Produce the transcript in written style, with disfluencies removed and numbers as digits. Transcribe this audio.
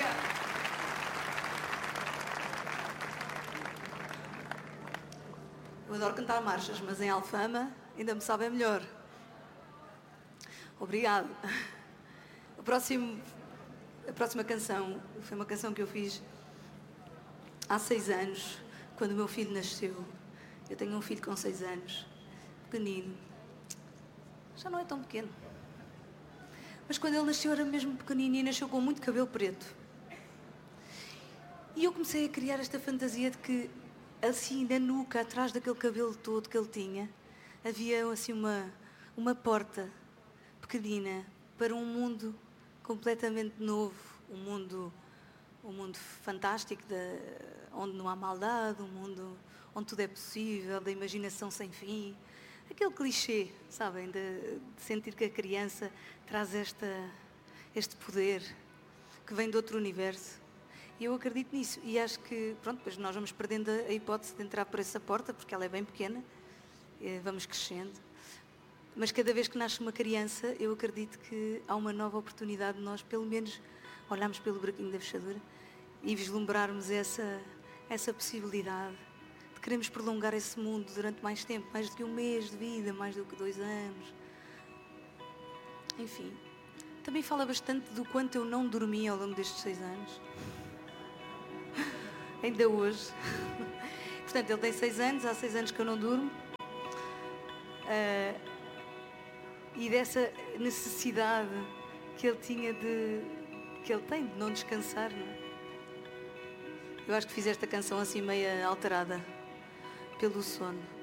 Eu adoro cantar marchas, mas em Alfama ainda me sabe melhor. Obrigado. A próxima canção foi uma canção que eu fiz há 6 anos, quando o meu filho nasceu. Eu tenho um filho com 6 anos, pequenino. Já não é tão pequeno. Mas quando ele nasceu era mesmo pequenino e nasceu com muito cabelo preto. E eu comecei a criar esta fantasia de que, assim, na nuca, atrás daquele cabelo todo que ele tinha, havia, assim, uma porta pequenina para um mundo completamente novo, um mundo fantástico, onde não há maldade, um mundo onde tudo é possível, da imaginação sem fim. Aquele clichê, sabem, de sentir que a criança traz este poder que vem de outro universo. E eu acredito nisso. E acho que, pronto, depois nós vamos perdendo a hipótese de entrar por essa porta, porque ela é bem pequena, vamos crescendo. Mas cada vez que nasce uma criança, eu acredito que há uma nova oportunidade de nós, pelo menos, olharmos pelo buraquinho da fechadura e vislumbrarmos essa possibilidade de queremos prolongar esse mundo durante mais tempo, mais do que 1 mês de vida, mais do que 2 anos. Enfim, também fala bastante do quanto eu não dormi ao longo destes 6 anos. Ainda hoje. Portanto, ele tem 6 anos, há 6 anos que eu não durmo. E dessa necessidade que ele tem de não descansar, não é? Eu acho que fiz esta canção assim meia alterada pelo sono.